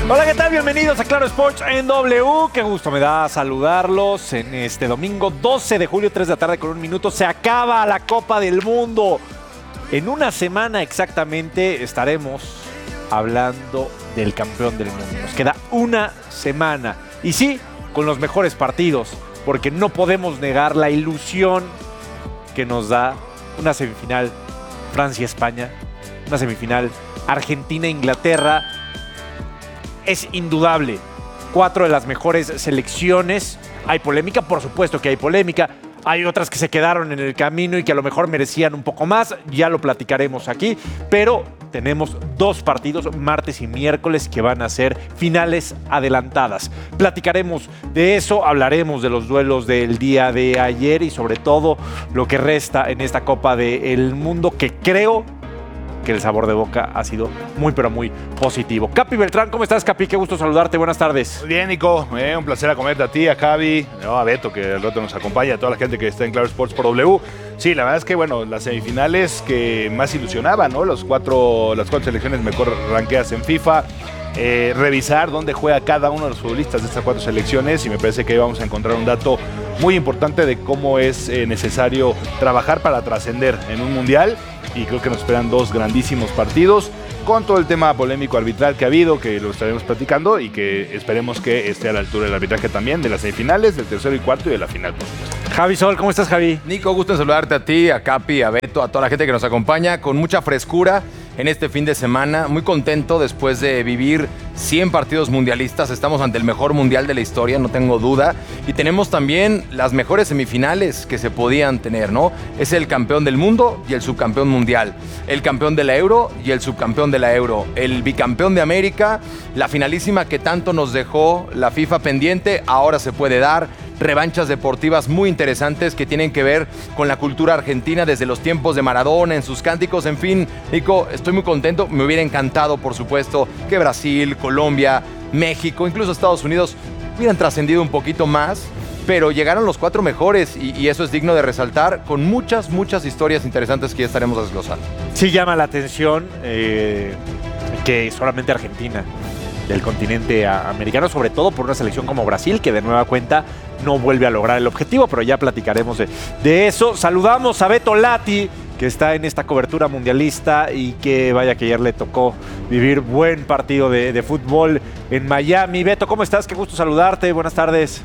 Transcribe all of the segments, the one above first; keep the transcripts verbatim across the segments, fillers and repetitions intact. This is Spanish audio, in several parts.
Hola, ¿qué tal? Bienvenidos a Claro Sports en W. Qué gusto me da saludarlos en este domingo doce de julio, tres de la tarde con un minuto. Se acaba la Copa del Mundo. En una semana exactamente estaremos hablando del campeón del mundo. Nos queda una semana. Y sí, con los mejores partidos, porque no podemos negar la ilusión que nos da una semifinal Francia-España, una semifinal Argentina-Inglaterra. Es indudable, cuatro de las mejores selecciones. Hay polémica, por supuesto que hay polémica. Hay otras que se quedaron en el camino y que a lo mejor merecían un poco más. Ya lo platicaremos aquí, pero tenemos dos partidos, martes y miércoles, que van a ser finales adelantadas. Platicaremos de eso, hablaremos de los duelos del día de ayer y sobre todo lo que resta en esta Copa del Mundo, que creo que el sabor de boca ha sido muy, pero muy positivo. Capi Beltrán, ¿cómo estás, Capi? Qué gusto saludarte, buenas tardes. Muy bien, Nico, eh, un placer acomodarte a ti, a Javi, no, a Beto, que al rato nos acompaña, a toda la gente que está en Claro Sports por W. Sí, la verdad es que, bueno, las semifinales que más ilusionaban, ¿no? Los cuatro, las cuatro selecciones mejor rankeadas en FIFA. Eh, revisar dónde juega cada uno de los futbolistas de estas cuatro selecciones, y me parece que ahí vamos a encontrar un dato muy importante de cómo es eh, necesario trabajar para trascender en un mundial. Y creo que nos esperan dos grandísimos partidos con todo el tema polémico arbitral que ha habido, que lo estaremos platicando y que esperemos que esté a la altura del arbitraje también de las semifinales, del tercero y cuarto y de la final, por supuesto. Javi Sol, ¿cómo estás, Javi? Nico, gusto en saludarte a ti, a Capi, a Beto, a toda la gente que nos acompaña, con mucha frescura en este fin de semana. Muy contento después de vivir cien partidos mundialistas. Estamos ante el mejor mundial de la historia, no tengo duda. Y tenemos también las mejores semifinales que se podían tener, ¿no? Es el campeón del mundo y el subcampeón mundial. El campeón de la Euro y el subcampeón de la Euro. El bicampeón de América, la finalísima que tanto nos dejó la FIFA pendiente, ahora se puede dar. Revanchas deportivas muy interesantes que tienen que ver con la cultura argentina desde los tiempos de Maradona, en sus cánticos, en fin. Nico, estoy muy contento. Me hubiera encantado, por supuesto, que Brasil, Colombia, México, incluso Estados Unidos hubieran trascendido un poquito más, pero llegaron los cuatro mejores y, y eso es digno de resaltar, con muchas, muchas historias interesantes que ya estaremos desglosando. Sí llama la atención eh, que solamente Argentina del continente americano, sobre todo por una selección como Brasil, que de nueva cuenta no vuelve a lograr el objetivo, pero ya platicaremos de, de eso. Saludamos a Beto Lati, que está en esta cobertura mundialista y que vaya que ayer le tocó vivir buen partido de, de fútbol en Miami. Beto, ¿cómo estás? Qué gusto saludarte, buenas tardes.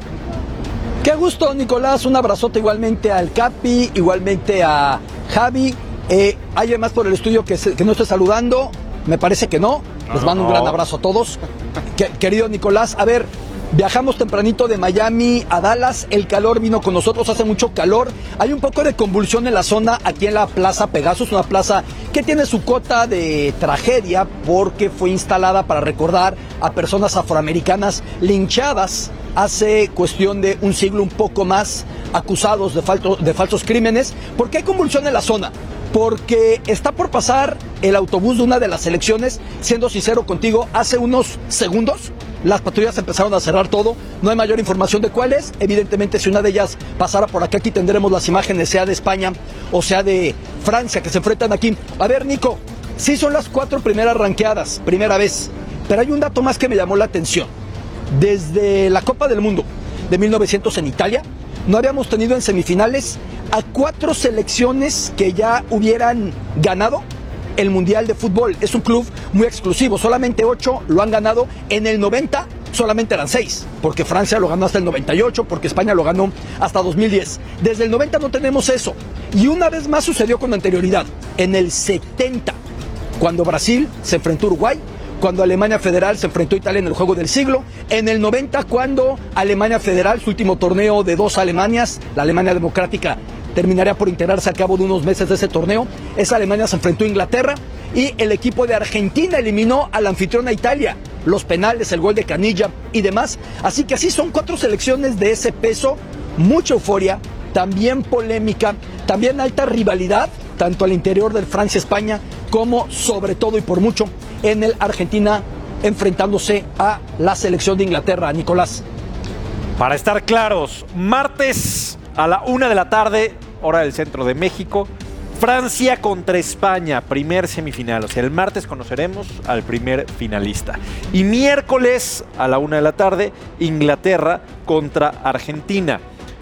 Qué gusto, Nicolás, un abrazote igualmente al Capi, igualmente a Javi. Eh, ¿Hay alguien más por el estudio que, se, que no esté saludando? Me parece que no. Les mando un gran abrazo a todos. Que, querido Nicolás, a ver, viajamos tempranito de Miami a Dallas. El calor vino con nosotros, hace mucho calor. Hay un poco de convulsión en la zona, aquí en la Plaza Pegasus, una plaza que tiene su cota de tragedia porque fue instalada para recordar a personas afroamericanas linchadas hace cuestión de un siglo, un poco más, acusados de, falto, de falsos crímenes. ¿Por qué hay convulsión en la zona? Porque está por pasar el autobús de una de las selecciones. Siendo sincero contigo, hace unos segundos las patrullas empezaron a cerrar todo. No hay mayor información de cuál es. Evidentemente, si una de ellas pasara por acá, aquí tendremos las imágenes, sea de España o sea de Francia, que se enfrentan aquí. A ver, Nico, sí son las cuatro primeras ranqueadas, primera vez. Pero hay un dato más que me llamó la atención. Desde la Copa del Mundo de mil novecientos en Italia, no habíamos tenido en semifinales a cuatro selecciones que ya hubieran ganado el Mundial de Fútbol. Es un club muy exclusivo, solamente ocho lo han ganado. En el noventa solamente eran seis, porque Francia lo ganó hasta el noventa y ocho, porque España lo ganó hasta dos mil diez. Desde el noventa no tenemos eso. Y una vez más sucedió con anterioridad. En el setenta, cuando Brasil se enfrentó a Uruguay, cuando Alemania Federal se enfrentó a Italia en el juego del siglo, en el noventa, cuando Alemania Federal, su último torneo de dos Alemanias, la Alemania Democrática terminaría por integrarse al cabo de unos meses de ese torneo, esa Alemania se enfrentó a Inglaterra y el equipo de Argentina eliminó a la anfitriona Italia, los penales, el gol de Canilla y demás. Así que así son cuatro selecciones de ese peso, mucha euforia, también polémica, también alta rivalidad, tanto al interior del Francia-España como sobre todo y por mucho en el Argentina enfrentándose a la selección de Inglaterra. Nicolás. Para estar claros, martes a la una de la tarde, hora del centro de México, Francia contra España, primer semifinal. O sea, el martes conoceremos al primer finalista. Y miércoles a la una de la tarde, Inglaterra contra Argentina.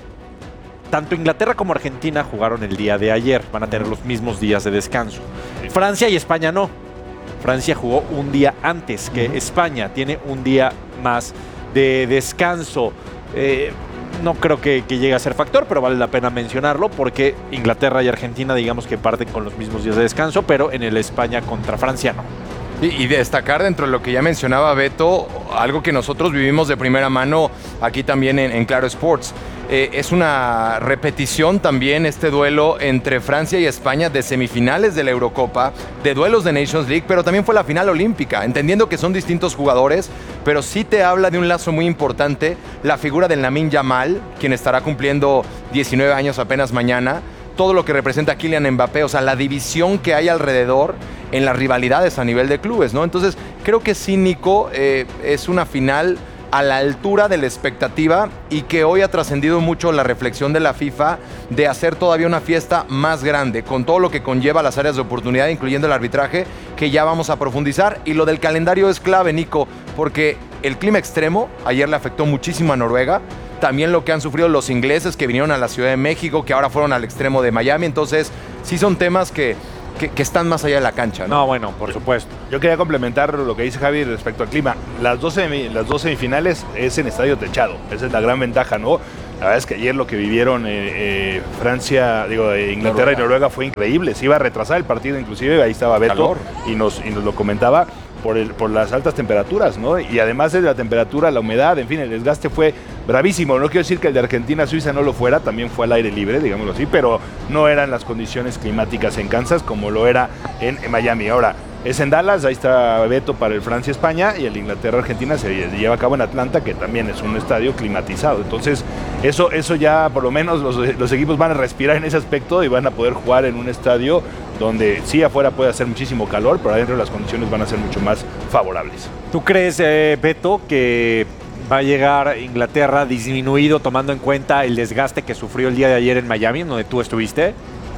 Tanto Inglaterra como Argentina jugaron el día de ayer. Van a tener los mismos días de descanso. Francia y España no. Francia jugó un día antes que España. Tiene un día más de descanso. Eh, no creo que, que llegue a ser factor, pero vale la pena mencionarlo porque Inglaterra y Argentina, digamos que parten con los mismos días de descanso, pero en el España contra Francia no. Y, y destacar dentro de lo que ya mencionaba Beto, algo que nosotros vivimos de primera mano aquí también en, en Claro Sports. Eh, es una repetición también este duelo entre Francia y España de semifinales de la Eurocopa, de duelos de Nations League, pero también fue la final olímpica, entendiendo que son distintos jugadores, pero sí te habla de un lazo muy importante, la figura del Lamine Yamal, quien estará cumpliendo diecinueve años apenas mañana, todo lo que representa Kylian Mbappé, o sea, la división que hay alrededor en las rivalidades a nivel de clubes, ¿no? Entonces, creo que sí, Nico, eh, es una final a la altura de la expectativa y que hoy ha trascendido mucho la reflexión de la FIFA de hacer todavía una fiesta más grande, con todo lo que conlleva las áreas de oportunidad, incluyendo el arbitraje, que ya vamos a profundizar. Y lo del calendario es clave, Nico, porque el clima extremo ayer le afectó muchísimo a Noruega, también lo que han sufrido los ingleses que vinieron a la Ciudad de México, que ahora fueron al extremo de Miami. Entonces, sí son temas que Que, que están más allá de la cancha, ¿no? No, bueno, por supuesto. Yo quería complementar lo que dice Javi respecto al clima. Las dos, semi, las dos semifinales es en estadio techado. Esa es la gran ventaja, ¿no? La verdad es que ayer lo que vivieron eh, eh, Francia, digo, eh, Inglaterra Noruega. y Noruega fue increíble. Se iba a retrasar el partido inclusive, ahí estaba Beto y nos, y nos lo comentaba. Por, el, por las altas temperaturas, ¿no? Y además de la temperatura, la humedad, en fin, el desgaste fue bravísimo. No quiero decir que el de Argentina-Suiza no lo fuera, también fue al aire libre, digámoslo así, pero no eran las condiciones climáticas en Kansas como lo era en, en Miami. Ahora, es en Dallas, ahí está Beto para el Francia-España y el Inglaterra-Argentina se lleva a cabo en Atlanta, que también es un estadio climatizado. Entonces, eso, eso ya por lo menos los, los equipos van a respirar en ese aspecto y van a poder jugar en un estadio donde sí afuera puede hacer muchísimo calor, pero adentro las condiciones van a ser mucho más favorables. ¿Tú crees, eh, Beto, que va a llegar Inglaterra disminuido tomando en cuenta el desgaste que sufrió el día de ayer en Miami, donde tú estuviste?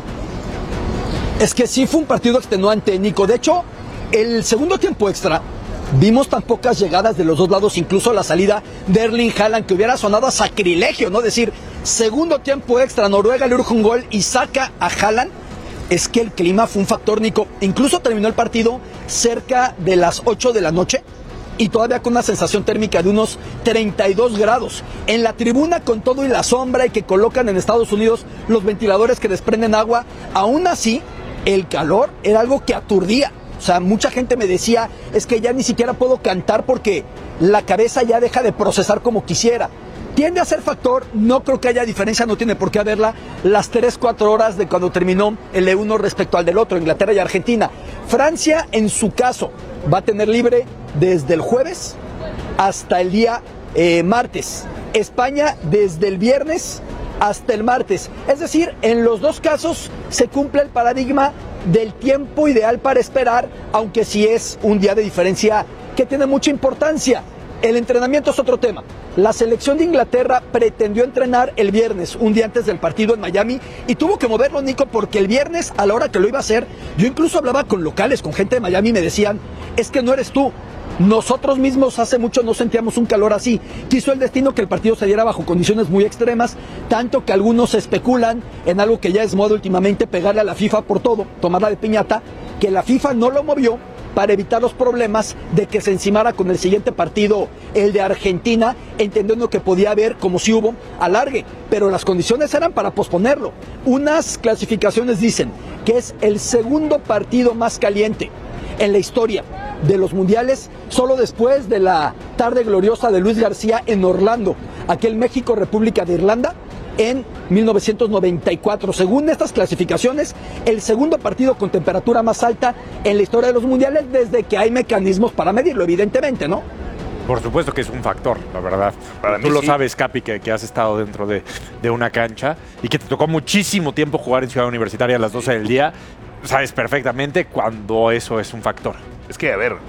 Es que sí fue un partido extenuante, Nico. De hecho, el segundo tiempo extra vimos tan pocas llegadas de los dos lados, incluso la salida de Erling Haaland, que hubiera sonado a sacrilegio, ¿no? Decir, segundo tiempo extra, Noruega le urge un gol y saca a Haaland. Es que el clima fue un factor, Nico. Incluso terminó el partido cerca de las ocho de la noche y todavía con una sensación térmica de unos treinta y dos grados. En la tribuna, con todo y la sombra y que colocan en Estados Unidos los ventiladores que desprenden agua, aún así, el calor era algo que aturdía. O sea, mucha gente me decía, es que ya ni siquiera puedo cantar porque la cabeza ya deja de procesar como quisiera. Tiende a ser factor, no creo que haya diferencia, no tiene por qué haberla, las tres, cuatro horas de cuando terminó el E uno respecto al del otro, Inglaterra y Argentina. Francia, en su caso, va a tener libre desde el jueves hasta el día eh, martes. España desde el viernes hasta el martes. Es decir, en los dos casos se cumple el paradigma del tiempo ideal para esperar, aunque sí es un día de diferencia que tiene mucha importancia. El entrenamiento es otro tema. La selección de Inglaterra pretendió entrenar el viernes, un día antes del partido en Miami, y tuvo que moverlo, Nico, porque el viernes, a la hora que lo iba a hacer, yo incluso hablaba con locales, con gente de Miami, y me decían, es que no eres tú. Nosotros mismos hace mucho no sentíamos un calor así. Quiso el destino que el partido se diera bajo condiciones muy extremas, tanto que algunos especulan en algo que ya es moda últimamente, pegarle a la FIFA por todo, tomarla de piñata, que la FIFA no lo movió para evitar los problemas de que se encimara con el siguiente partido, el de Argentina, entendiendo que podía haber, como si hubo, alargue, pero las condiciones eran para posponerlo. Unas clasificaciones dicen que es el segundo partido más caliente en la historia de los mundiales, solo después de la tarde gloriosa de Luis García en Orlando, aquel México-República de Irlanda, en mil novecientos noventa y cuatro. Según estas clasificaciones, el segundo partido con temperatura más alta en la historia de los mundiales desde que hay mecanismos para medirlo, evidentemente, ¿no? Por supuesto que es un factor, la verdad. Para Tú mí lo sí. sabes, Capi, que, que has estado dentro de, de una cancha y que te tocó muchísimo tiempo jugar en Ciudad Universitaria a las doce del día. Sabes perfectamente cuando eso es un factor. Es que, a ver,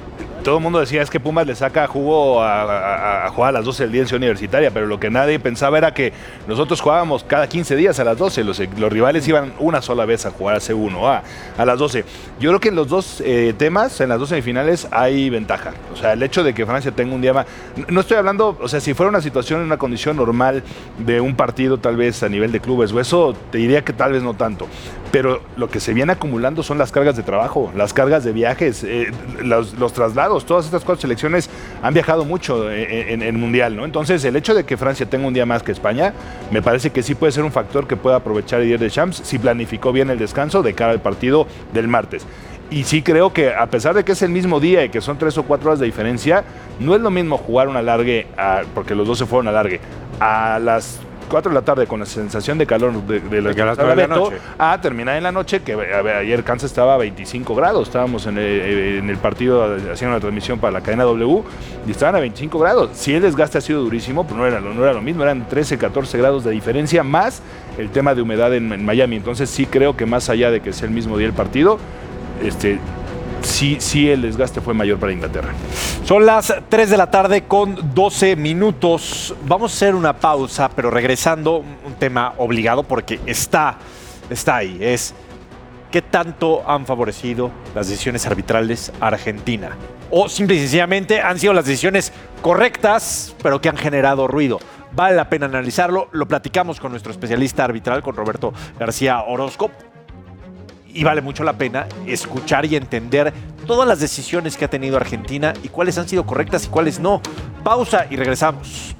todo el mundo decía es que Pumas le saca jugo a, a, a jugar a las doce del día en Ciudad Universitaria, pero lo que nadie pensaba era que nosotros jugábamos cada quince días a las doce, los, los rivales iban una sola vez a jugar a C uno A a las doce. Yo creo que en los dos eh, temas, en las dos semifinales, hay ventaja. O sea, el hecho de que Francia tenga un día más, no estoy hablando, o sea, si fuera una situación en una condición normal de un partido tal vez a nivel de clubes o eso, te diría que tal vez no tanto. Pero lo que se viene acumulando son las cargas de trabajo, las cargas de viajes, eh, los, los traslados. Todas estas cuatro selecciones han viajado mucho en el Mundial, ¿no? Entonces, el hecho de que Francia tenga un día más que España, me parece que sí puede ser un factor que pueda aprovechar Didier Deschamps si planificó bien el descanso de cara al partido del martes. Y sí creo que, a pesar de que es el mismo día y que son tres o cuatro horas de diferencia, no es lo mismo jugar un alargue, a, porque los dos se fueron a alargue, a las cuatro de la tarde con la sensación de calor de, de, de que las nueve de la noche a terminar en la noche, que a ver, ayer Kansas estaba a veinticinco grados, estábamos en el, en el partido haciendo la transmisión para la cadena W y estaban a veinticinco grados. Si el desgaste ha sido durísimo, pues no era, no era lo mismo, eran trece, catorce grados de diferencia más el tema de humedad en, en Miami. Entonces sí creo que más allá de que sea el mismo día el partido, este sí, sí el desgaste fue mayor para Inglaterra. Son las tres de la tarde con doce minutos. Vamos a hacer una pausa, pero regresando, un tema obligado porque está, está ahí. Es ¿qué tanto han favorecido las decisiones arbitrales a Argentina? O simple y sencillamente han sido las decisiones correctas, pero que han generado ruido. Vale la pena analizarlo. Lo platicamos con nuestro especialista arbitral, con Roberto García Orozco. Y vale mucho la pena escuchar y entender todas las decisiones que ha tenido Argentina y cuáles han sido correctas y cuáles no. Pausa y regresamos.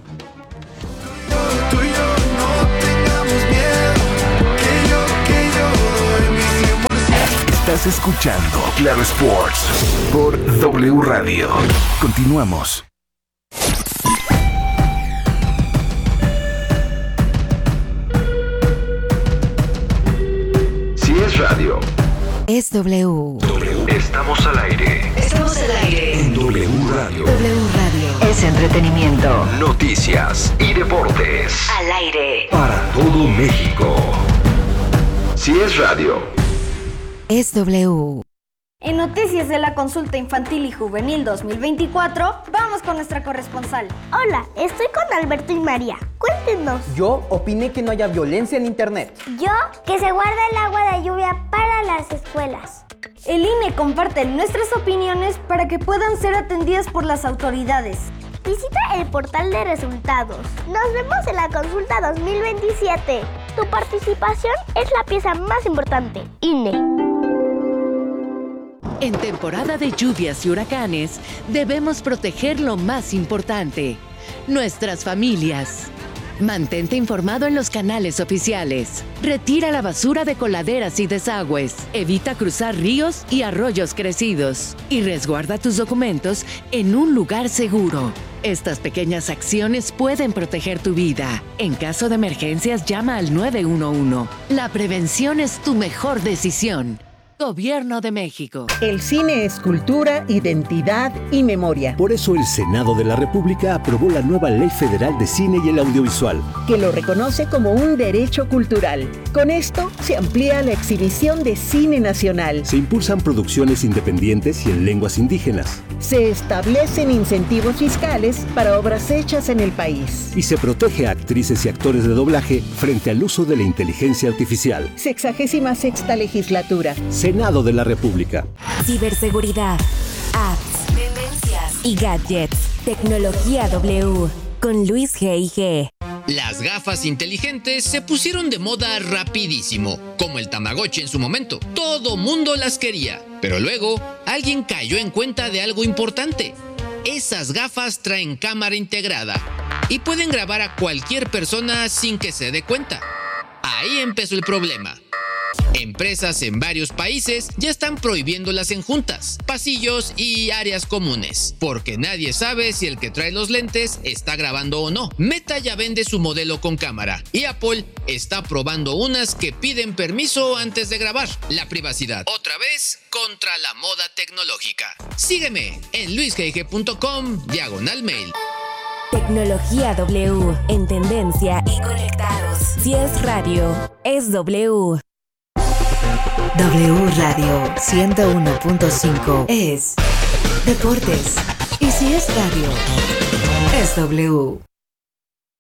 Estás escuchando Claro Sports por W Radio. Continuamos. Si es radio, es W. W. Estamos al aire. Estamos al aire. En W Radio. W Radio. Es entretenimiento. Noticias y deportes. Al aire. Para todo México. Si es radio, es W. En noticias de la consulta infantil y juvenil dos mil veinticuatro, vamos con nuestra corresponsal. Hola, estoy con Alberto y María. Cuéntenos. Yo opiné que no haya violencia en internet. Yo, que se guarda el agua de lluvia para las escuelas. El I N E comparte nuestras opiniones para que puedan ser atendidas por las autoridades. Visita el portal de resultados. Nos vemos en la consulta dos mil veintisiete. Tu participación es la pieza más importante. I N E. En temporada de lluvias y huracanes, debemos proteger lo más importante, nuestras familias. Mantente informado en los canales oficiales. Retira la basura de coladeras y desagües. Evita cruzar ríos y arroyos crecidos. Y resguarda tus documentos en un lugar seguro. Estas pequeñas acciones pueden proteger tu vida. En caso de emergencias, llama al nueve uno uno. La prevención es tu mejor decisión. Gobierno de México. El cine es cultura, identidad y memoria. Por eso el Senado de la República aprobó la nueva Ley Federal de Cine y el Audiovisual, que lo reconoce como un derecho cultural. Con esto se amplía la exhibición de cine nacional. Se impulsan producciones independientes y en lenguas indígenas. Se establecen incentivos fiscales para obras hechas en el país. Y se protege a actrices y actores de doblaje frente al uso de la inteligencia artificial. Sexagésima sexta legislatura. Senado de la República. Ciberseguridad, apps, tendencias y gadgets. Tecnología W con Luis G I G. Las gafas inteligentes se pusieron de moda rapidísimo, como el Tamagotchi en su momento. Todo mundo las quería, pero luego alguien cayó en cuenta de algo importante. Esas gafas traen cámara integrada y pueden grabar a cualquier persona sin que se dé cuenta. Ahí empezó el problema. Empresas en varios países ya están prohibiéndolas en juntas, pasillos y áreas comunes, porque nadie sabe si el que trae los lentes está grabando o no. Meta ya vende su modelo con cámara y Apple está probando unas que piden permiso antes de grabar. La privacidad, otra vez, contra la moda tecnológica. Sígueme en luisgg punto com diagonal mail. Tecnología W, en tendencia y conectados. Si es radio, es W. W Radio ciento uno punto cinco es deportes. Y si es radio, es W.